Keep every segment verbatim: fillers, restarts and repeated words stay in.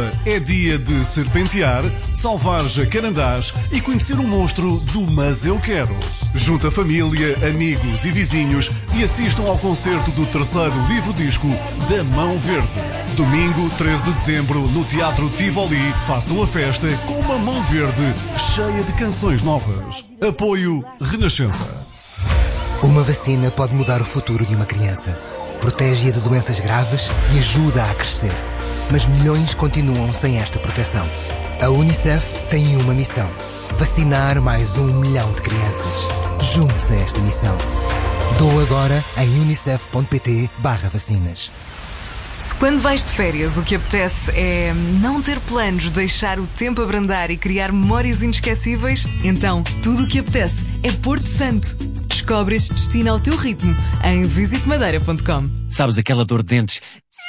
é dia de serpentear, salvar jacarandás e conhecer o monstro do Mas Eu Quero. Junta a família, amigos e vizinhos e assistam ao concerto do terceiro livro-disco da Mão Verde. Domingo, treze de dezembro, no Teatro Tivoli, façam a festa com uma Mão Verde cheia de canções novas. Apoio Renascença. Uma vacina pode mudar o futuro de uma criança. Protege-a de doenças graves e ajuda-a a crescer. Mas milhões continuam sem esta proteção. A Unicef tem uma missão: vacinar mais um milhão de crianças. Junte-se a esta missão. Doa agora em unicef.pt barra vacinas. Se quando vais de férias o que apetece é não ter planos, deixar o tempo abrandar e criar memórias inesquecíveis, então tudo o que apetece é Porto Santo. Descobre este destino ao teu ritmo em visite madeira ponto com. Sabes aquela dor de dentes?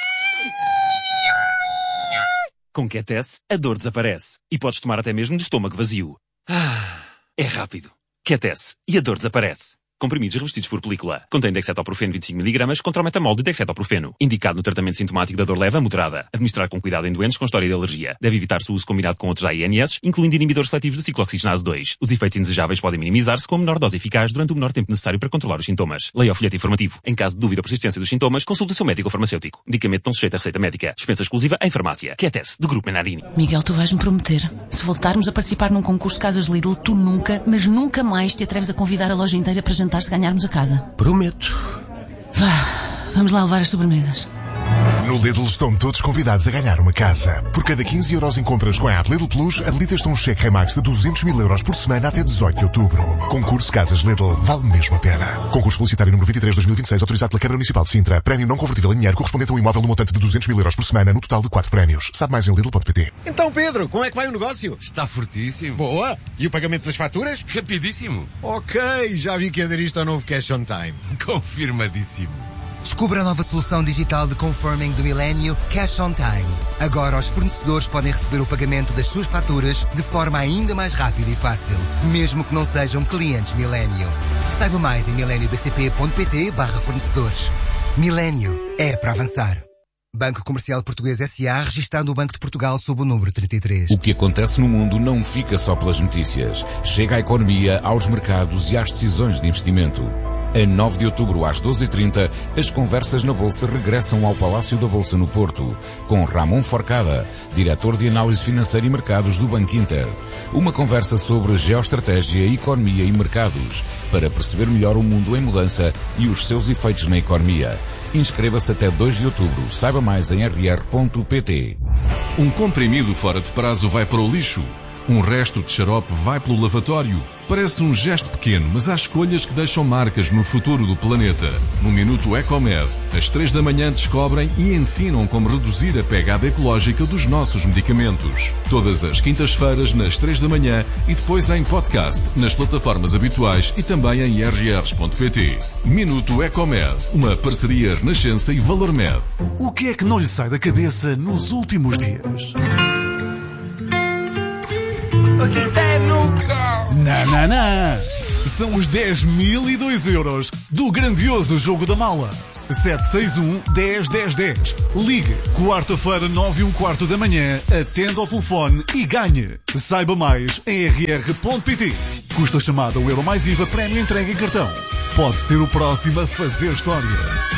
Com Ketesse, a dor desaparece. E podes tomar até mesmo de estômago vazio. Ah, é rápido. Ketesse e a dor desaparece. Comprimidos revestidos por película. Contém dexetoprofeno vinte e cinco miligramas contra o metamol de dexetoprofeno. Indicado no tratamento sintomático da dor leve a moderada. Administrar com cuidado em doentes com história de alergia. Deve evitar-se o uso combinado com outros A I N S, incluindo inibidores seletivos de ciclooxigenase dois. Os efeitos indesejáveis podem minimizar-se com a menor dose eficaz durante o menor tempo necessário para controlar os sintomas. Leia o folheto informativo. Em caso de dúvida ou persistência dos sintomas, consulte o seu médico ou farmacêutico. Medicamento não sujeito a receita médica. Dispensa exclusiva em farmácia. Ketesse, do Grupo Menarini. Miguel, tu vais-me prometer. Se voltarmos a participar num concurso de casas Lidl, tu nunca, mas nunca mais te atreves a convidar a loja inteira para jantar se ganharmos a casa. Prometo. Vá, vamos lá levar as sobremesas. No Lidl estão todos convidados a ganhar uma casa. Por cada quinze euros em compras com a app Lidl Plus, habilitas-te um cheque Remax de duzentos mil euros por semana até dezoito de outubro. Concurso Casas Lidl. Vale mesmo a pena. Concurso publicitário número vinte e três de dois mil e vinte e seis, autorizado pela Câmara Municipal de Sintra. Prémio não convertível em dinheiro correspondente a um imóvel no montante de duzentos mil euros por semana, no total de quatro prémios. Sabe mais em lidl ponto pt. Então, Pedro, como é que vai o negócio? Está fortíssimo. Boa. E o pagamento das faturas? Rapidíssimo. Ok, já vi que aderiste ao novo Cash on Time. Confirmadíssimo. Descubra a nova solução digital de confirming do Millennium, Cash on Time. Agora os fornecedores podem receber o pagamento das suas faturas de forma ainda mais rápida e fácil, mesmo que não sejam clientes Millennium. Saiba mais em millennium b c p ponto p t barra fornecedores. Millennium é para avançar. Banco Comercial Português S A, registado no Banco de Portugal sob o número trinta e três. O que acontece no mundo não fica só pelas notícias. Chega à economia, aos mercados e às decisões de investimento. A nove de outubro, às doze e trinta, as conversas na Bolsa regressam ao Palácio da Bolsa no Porto, com Ramon Forcada, diretor de Análise Financeira e Mercados do Banco Inter. Uma conversa sobre geoestratégia, economia e mercados, para perceber melhor o mundo em mudança e os seus efeitos na economia. Inscreva-se até dois de outubro. Saiba mais em r r ponto p t. Um comprimido fora de prazo vai para o lixo. Um resto de xarope vai pelo lavatório. Parece um gesto pequeno, mas há escolhas que deixam marcas no futuro do planeta. No Minuto Ecomed, às três da manhã descobrem e ensinam como reduzir a pegada ecológica dos nossos medicamentos. Todas as quintas-feiras, nas três da manhã e depois em podcast, nas plataformas habituais e também em r r ponto p t. Minuto Ecomed, uma parceria Renascença e ValorMed. O que é que não lhe sai da cabeça nos últimos dias? O que tem nunca? Não, não, não. São os dez mil e dois euros do grandioso Jogo da Mala. sete seis um, dez, dez, dez. Ligue. Quarta-feira, nove e um quarto da manhã. Atenda ao telefone e ganhe. Saiba mais em r r ponto p t. Custa chamada o Euro mais I V A, prémio entrega em cartão. Pode ser o próximo a fazer história.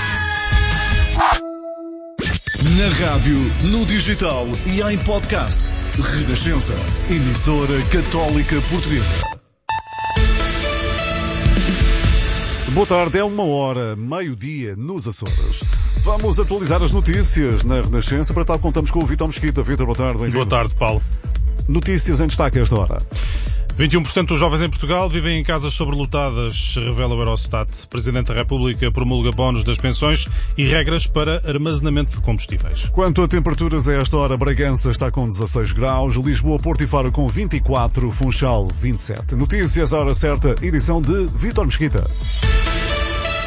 Na rádio, no digital e em podcast. Renascença, emissora católica portuguesa. Boa tarde, é uma hora, meio-dia, nos Açores. Vamos atualizar as notícias na Renascença. Para tal, contamos com o Vítor Mesquita. Vítor, boa tarde, bem-vindo. Boa tarde, Paulo. Notícias em destaque a esta hora. vinte e um por cento dos jovens em Portugal vivem em casas sobrelotadas, revela o Eurostat. O Presidente da República promulga bónus das pensões e regras para armazenamento de combustíveis. Quanto a temperaturas, a esta hora, Bragança está com dezasseis graus, Lisboa, Porto e Faro com vinte e quatro, Funchal vinte e sete. Notícias à hora certa, edição de Vítor Mesquita.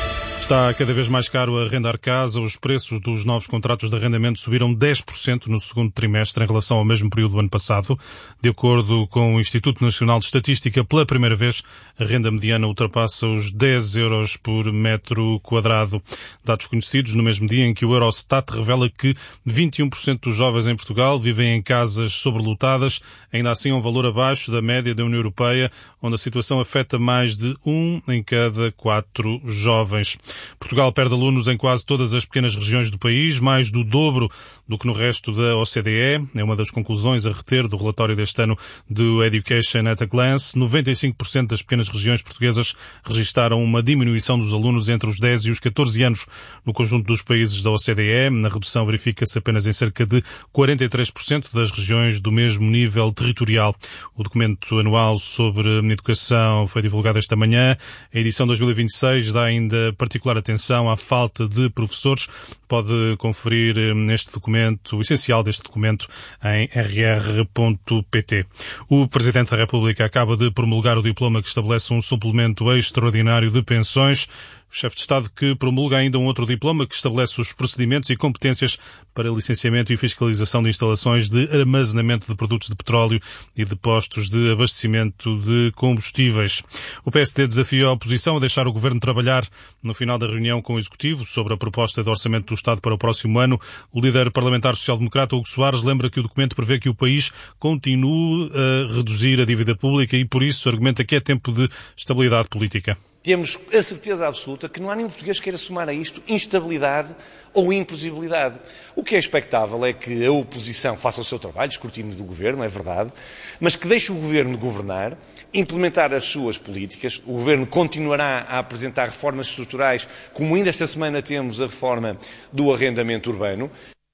Está cada vez mais caro arrendar casa. Os preços dos novos contratos de arrendamento subiram dez por cento no segundo trimestre em relação ao mesmo período do ano passado. De acordo com o Instituto Nacional de Estatística, pela primeira vez, a renda mediana ultrapassa os dez euros por metro quadrado. Dados conhecidos no mesmo dia em que o Eurostat revela que vinte e um por cento dos jovens em Portugal vivem em casas sobrelotadas, ainda assim um valor abaixo da média da União Europeia, onde a situação afeta mais de um em cada quatro jovens. Portugal perde alunos em quase todas as pequenas regiões do país, mais do dobro do que no resto da O C D E. É uma das conclusões a reter do relatório deste ano do Education at a Glance. noventa e cinco por cento das pequenas regiões portuguesas registaram uma diminuição dos alunos entre os dez e os catorze anos. No conjunto dos países da O C D E, na redução verifica-se apenas em cerca de quarenta e três por cento das regiões do mesmo nível territorial. O documento anual sobre educação foi divulgado esta manhã. A edição dois mil e vinte e seis dá ainda particular atenção à falta de professores. Pode conferir neste documento, o essencial deste documento, em r r ponto p t. O Presidente da República acaba de promulgar o diploma que estabelece um suplemento extraordinário de pensões. O chefe de Estado que promulga ainda um outro diploma que estabelece os procedimentos e competências para licenciamento e fiscalização de instalações de armazenamento de produtos de petróleo e de postos de abastecimento de combustíveis. O P S D desafia a oposição a deixar o Governo trabalhar. No final da reunião com o Executivo sobre a proposta de orçamento do Estado para o próximo ano, o líder parlamentar social-democrata Hugo Soares lembra que o documento prevê que o país continue a reduzir a dívida pública e, por isso, argumenta que é tempo de estabilidade política. Temos a certeza absoluta que não há nenhum português que queira somar a isto instabilidade ou imprevisibilidade. O que é expectável é que a oposição faça o seu trabalho, escrutínio do governo, é verdade, mas que deixe o governo governar, implementar as suas políticas. O governo continuará a apresentar reformas estruturais, como ainda esta semana temos a reforma do arrendamento urbano.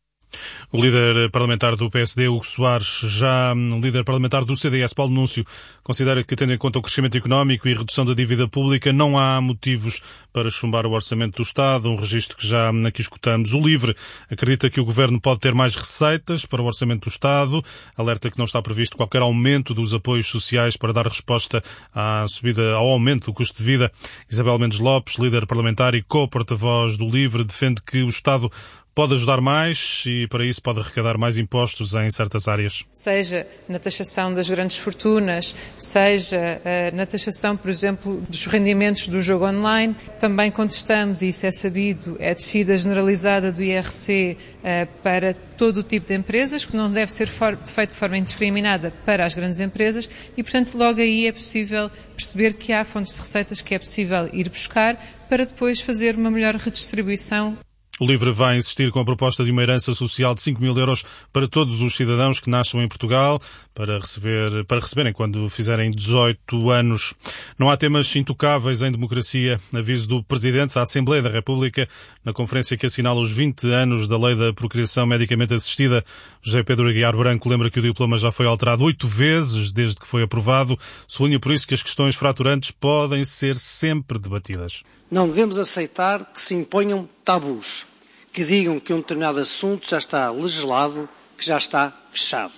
O líder parlamentar do P S D, Hugo Soares, já o líder parlamentar do C D S, Paulo Núncio, considera que, tendo em conta o crescimento económico e a redução da dívida pública, não há motivos para chumbar o orçamento do Estado, um registro que já aqui escutamos. O LIVRE acredita que o Governo pode ter mais receitas para o orçamento do Estado, alerta que não está previsto qualquer aumento dos apoios sociais para dar resposta à subida, ao aumento do custo de vida. Isabel Mendes Lopes, líder parlamentar e co-porta-voz do LIVRE, defende que o Estado pode ajudar mais e, para isso, pode arrecadar mais impostos em certas áreas. Seja na taxação das grandes fortunas, seja uh, na taxação, por exemplo, dos rendimentos do jogo online. Também contestamos, e isso é sabido, a descida generalizada do I R C uh, para todo o tipo de empresas, que não deve ser for- feito de forma indiscriminada para as grandes empresas e, portanto, logo aí é possível perceber que há fontes de receitas que é possível ir buscar para depois fazer uma melhor redistribuição. O LIVRE vai insistir com a proposta de uma herança social de cinco mil euros para todos os cidadãos que nasçam em Portugal, para receber, para receberem quando fizerem dezoito anos. Não há temas intocáveis em democracia. Aviso do Presidente da Assembleia da República na conferência que assinala os vinte anos da Lei da Procriação Medicamente Assistida. José Pedro Aguiar Branco lembra que o diploma já foi alterado oito vezes desde que foi aprovado. Sublinha por isso que as questões fraturantes podem ser sempre debatidas. Não devemos aceitar que se imponham tabus, que digam que um determinado assunto já está legislado, que já está fechado.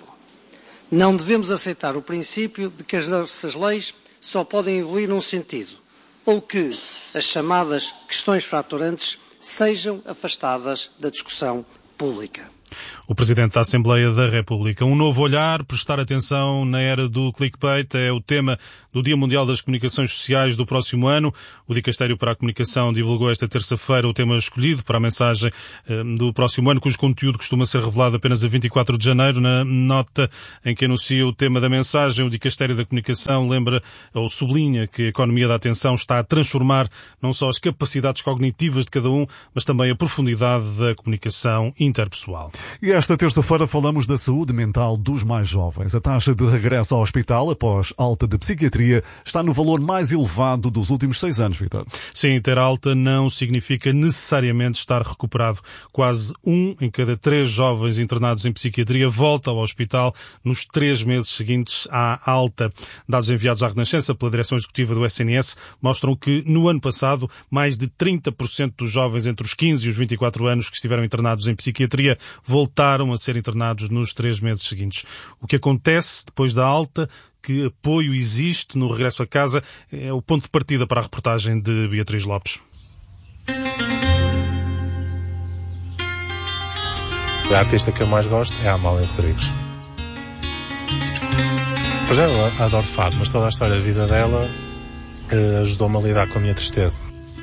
Não devemos aceitar o princípio de que as nossas leis só podem evoluir num sentido, ou que as chamadas questões fraturantes sejam afastadas da discussão pública. O Presidente da Assembleia da República. Um novo olhar, prestar atenção na era do clickbait é o tema do Dia Mundial das Comunicações Sociais do próximo ano. O Dicastério para a Comunicação divulgou esta terça-feira o tema escolhido para a mensagem eh, do próximo ano, cujo conteúdo costuma ser revelado apenas a vinte e quatro de janeiro. Na nota em que anuncia o tema da mensagem, o Dicastério da Comunicação lembra ou sublinha que a economia da atenção está a transformar não só as capacidades cognitivas de cada um, mas também a profundidade da comunicação interpessoal. E esta terça-feira falamos da saúde mental dos mais jovens. A taxa de regresso ao hospital após alta de psiquiatria está no valor mais elevado dos últimos seis anos, Vitor. Sim, ter alta não significa necessariamente estar recuperado. Quase um em cada três jovens internados em psiquiatria volta ao hospital nos três meses seguintes à alta. Dados enviados à Renascença pela Direção Executiva do S N S mostram que no ano passado mais de trinta por cento dos jovens entre os quinze e os vinte e quatro anos que estiveram internados em psiquiatria voltaram a ser internados nos três meses seguintes. O que acontece depois da alta, que apoio existe no regresso a casa, é o ponto de partida para a reportagem de Beatriz Lopes. A artista que eu mais gosto é a Amália Rodrigues. Por já eu adoro fado, mas toda a história da vida dela eh, ajudou-me a lidar com a minha tristeza.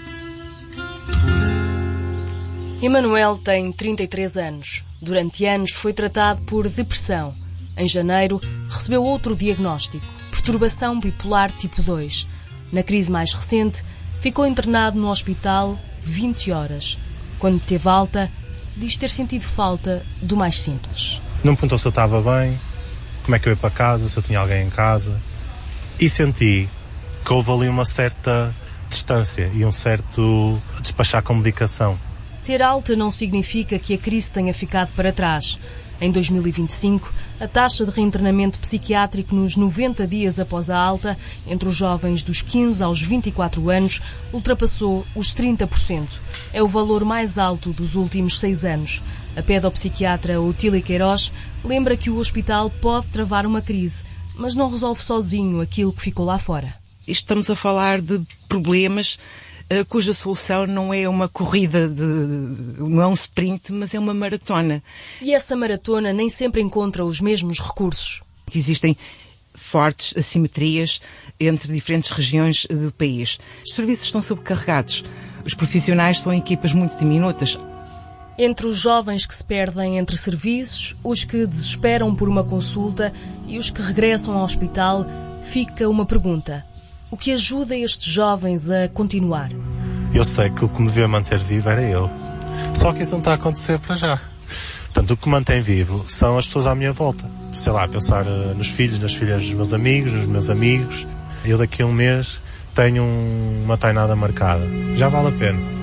Emanuel tem trinta e três anos. Durante anos foi tratado por depressão. Em janeiro, recebeu outro diagnóstico, perturbação bipolar tipo dois. Na crise mais recente, ficou internado no hospital vinte horas. Quando teve alta, diz ter sentido falta do mais simples. Não me perguntou se eu estava bem, como é que eu ia para casa, se eu tinha alguém em casa. E senti que houve ali uma certa distância e um certo despachar com medicação. Ter alta não significa que a crise tenha ficado para trás. Em dois mil e vinte e cinco, a taxa de reinternamento psiquiátrico nos noventa dias após a alta, entre os jovens dos quinze aos vinte e quatro anos, ultrapassou os trinta por cento. É o valor mais alto dos últimos seis anos. A pedopsiquiatra Otília Queiroz lembra que o hospital pode travar uma crise, mas não resolve sozinho aquilo que ficou lá fora. Estamos a falar de problemas uh, cuja solução não é uma corrida, de, não é um sprint, mas é uma maratona. E essa maratona nem sempre encontra os mesmos recursos. Existem fortes assimetrias entre diferentes regiões do país. Os serviços estão sobrecarregados. Os profissionais são equipas muito diminutas. Entre os jovens que se perdem entre serviços, os que desesperam por uma consulta e os que regressam ao hospital, fica uma pergunta. O que ajuda estes jovens a continuar? Eu sei que o que me devia manter vivo era eu. Só que isso não está a acontecer para já. Portanto, o que me mantém vivo são as pessoas à minha volta. Sei lá, pensar uh, nos filhos, nas filhas dos meus amigos, nos meus amigos. Eu daqui a um mês tenho um, uma tainada marcada. Já vale a pena.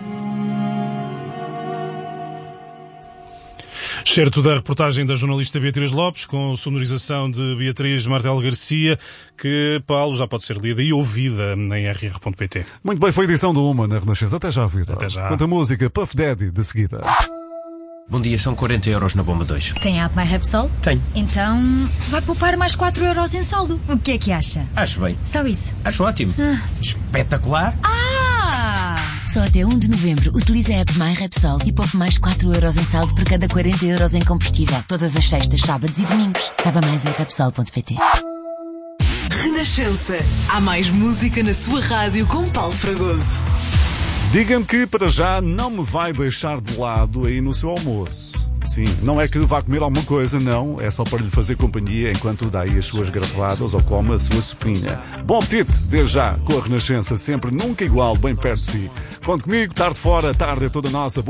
Certo da reportagem da jornalista Beatriz Lopes, com sonorização de Beatriz Martel Garcia, que, Paulo, já pode ser lida e ouvida em r r ponto p t. Muito bem, foi a edição do Uma na Renascença. Até já, Vitor. Até já. Quanto a música, Puff Daddy, de seguida. Bom dia, são quarenta euros na bomba dois. Tem a app My Repsol? Tem. Então vai poupar mais quatro euros em saldo. O que é que acha? Acho bem. Só isso? Acho ótimo. Ah. Espetacular. Ah! Só até um de novembro, utilize a app My Repsol e poupe mais quatro euros em saldo por cada quarenta euros em combustível. Todas as sextas, sábados e domingos. Saiba mais em repsol ponto p t. Renascença. Há mais música na sua rádio com Paulo Fragoso. Diga-me que para já não me vai deixar de lado aí no seu almoço. Sim, não é que vá comer alguma coisa, não. É só para lhe fazer companhia enquanto dá aí as suas garrafadas ou come a sua sopinha. Bom apetite, desde já, com a Renascença, sempre nunca igual, bem perto de si. Conte comigo, tarde fora, tarde é toda nossa.